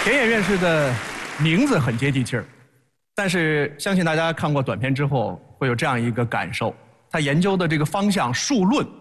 田野院士的名字很接地气儿，但是相信大家看过短片之后会有这样一个感受：他研究的这个方向数论